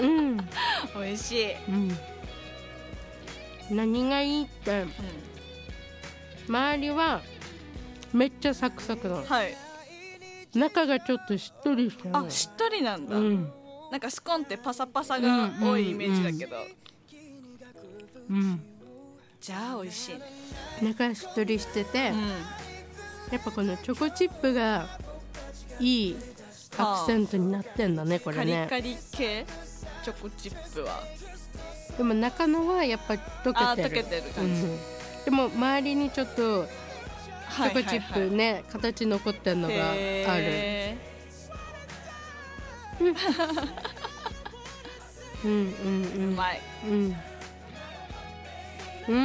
うん、 美味しい、 うん、何がいいって、周りはめっちゃサクサクなの、 はい、 中がちょっとしっとりしてるの。 あ、しっとりなんだ、 うん、 なんかスコーンってパサパサが多いイメージだけど、 うん、 じゃあ美味しいね。 中しっとりしてて、やっぱこのチョコチップがいいアクセントになってんだね、これね。 カリカリ系チョコチップは。 でも中のはやっぱ溶けてる。感じ、でも周りにちょっとチョコチップね、形残ってるのがある。うんうんうん、 うまい。 うんうん。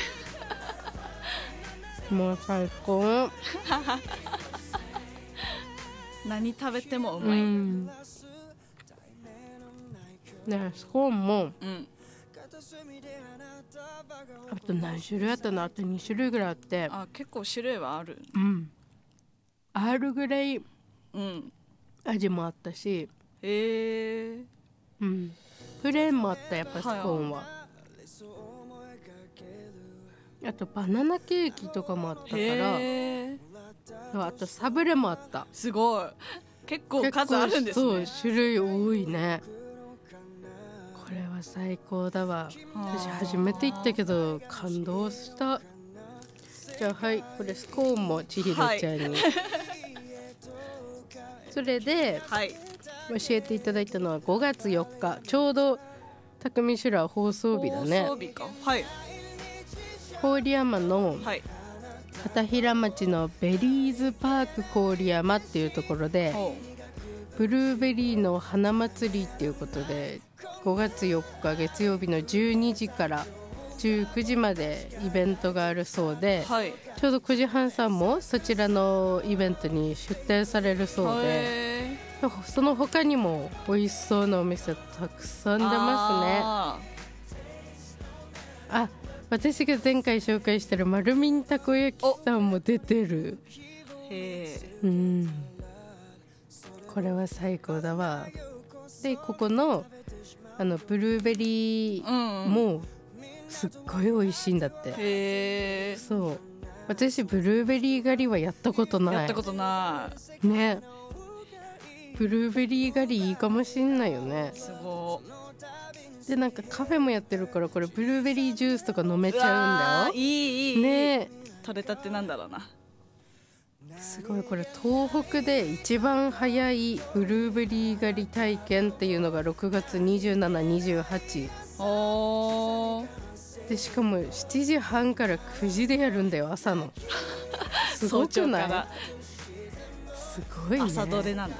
もう最高。 何食べてもうまい。 ね、スコーンも、あと何種類あったの？あと2種類ぐらいあって、 あ、結構種類はある。 アールグレイ味もあったし、プレーンもあった。やっぱスコーンは、あとバナナケーキとかもあったから、あとサブレもあった。 すごい、結構数あるんですね。 そう、種類多いね。これは最高だわ。私初めて行ったけど感動した。じゃあはい、これスコーンも千尋ちゃんに、それで、教えていただいたのは5月4日、ちょうど匠修羅放送日だね。 放送日か。はい。 郡山の片平町のベリーズパーク郡山っていうところで、ブルーベリーの花祭りっていうことで、5月4日月曜日の12時から19時までイベントがあるそうで、ちょうど9時半さんもそちらのイベントに出店されるそうで、その他にも美味しそうなお店たくさん出ますね。あ、私が前回紹介してる丸みんたこ焼きさんも出てる。これは最高だわ。で、ここのブルーベリーもすっごい美味しいんだって。そう、私ブルーベリー狩りはやったことない。 やったことないね。ブルーベリー狩りいいかもしんないよね。 すごい。 で、なんかカフェもやってるから、これブルーベリージュースとか飲めちゃうんだよ。 いいね。 取れたってなんだろうな。 すごい。これ東北で一番早いブルーベリー狩り体験っていうのが6月27、28で、しかも7時半から9時でやるんだよ、朝の。すごくない？すごいね。 朝どれなんだ。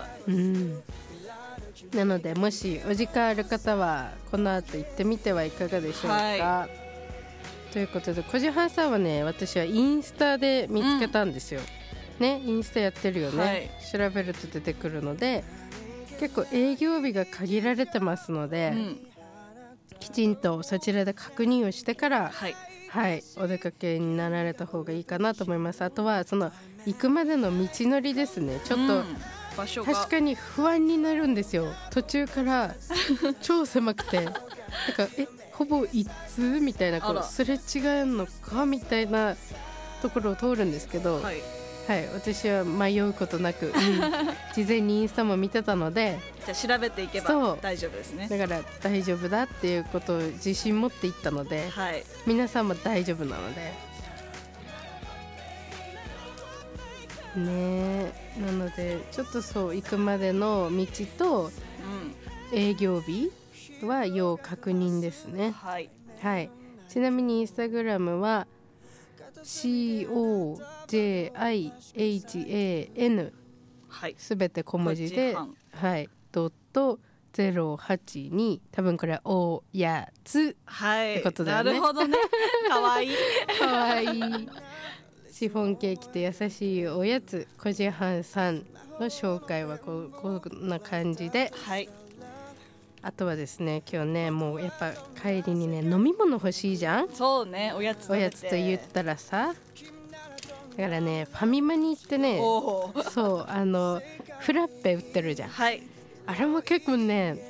なので、もしお時間ある方はこの後行ってみてはいかがでしょうか。ということで、9時半さんはね、私はインスタで見つけたんですよ、ね。インスタやってるよね、調べると出てくるので、結構営業日が限られてますので、きちんとそちらで確認をしてから、お出かけになられた方がいいかなと思います。あとはその行くまでの道のりですね。ちょっと、確かに不安になるんですよ。途中から超狭くてなんかほぼ一通みたいな、こうすれ違うのかみたいなところを通るんですけど、私は迷うことなく、事前にインスタも見てたので、 じゃあ調べていけば大丈夫ですね。 だから大丈夫だっていうことを自信持っていったので、皆さんも大丈夫なのでね。なのでちょっとそう、行くまでの道と営業日は要確認ですね。ちなみにインスタグラムは COJIHAN、すべて小文字で、ドット082、多分これはおやつってことだよね。 なるほどね。かわいいかわいい。シフォンケーキと優しいおやつ、9時半さんの紹介はこんな感じで、あとはですね、今日ね、もうやっぱ帰りにね、飲み物欲しいじゃん。 そうね、おやつと言ったらさ、だからね、ファミマに行ってね、そう、フラッペ売ってるじゃん。あれも結構ね、